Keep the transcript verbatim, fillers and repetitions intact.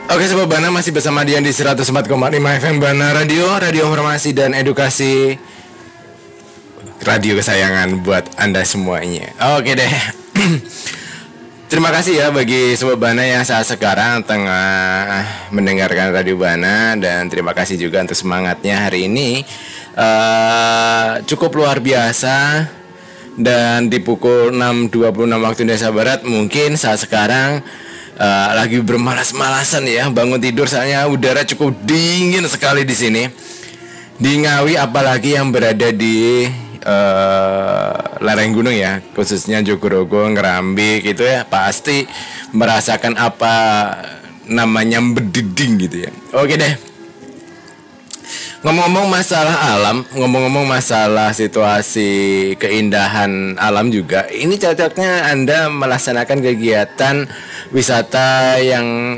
Oke Sobat Bana, masih bersama Dian di seratus empat koma lima F M Bana Radio, radio informasi dan edukasi, radio kesayangan buat Anda semuanya. Oke deh. Terima kasih ya bagi Sobat Bana yang saat sekarang tengah mendengarkan Radio Bana, dan terima kasih juga untuk semangatnya hari ini. Uh, cukup luar biasa. Dan di pukul enam dua puluh enam waktu Indonesia Barat, mungkin saat sekarang Uh, lagi bermalas-malasan ya bangun tidur, soalnya udara cukup dingin sekali di sini di Ngawi, apalagi yang berada di uh, lereng gunung ya, khususnya Jogorogo, Ngerambi gitu ya, pasti merasakan apa namanya berdiding gitu ya. Oke deh, ngomong-ngomong masalah alam, ngomong-ngomong masalah situasi keindahan alam juga, ini cocoknya Anda melaksanakan kegiatan wisata yang